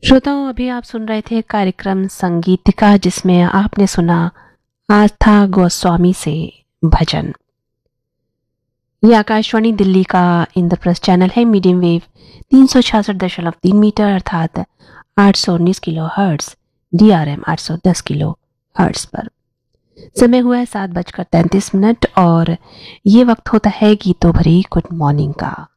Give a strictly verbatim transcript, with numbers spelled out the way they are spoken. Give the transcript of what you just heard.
श्रोताओं, अभी आप सुन रहे थे कार्यक्रम संगीतिका, जिसमें आपने सुना आस्था गोस्वामी से भजन। ये आकाशवाणी दिल्ली का इंद्रप्रस्थ चैनल है, मीडियम वेव तीन सौ छियासठ दशमलव तीन मीटर अर्थात आठ सौ उन्नीस kilo hertz, D R M आठ सौ दस किलो हर्ट्स पर। समय हुआ है सात बजकर तैंतीस मिनट और ये वक्त होता है गीतों भरी गुड मॉर्निंग का।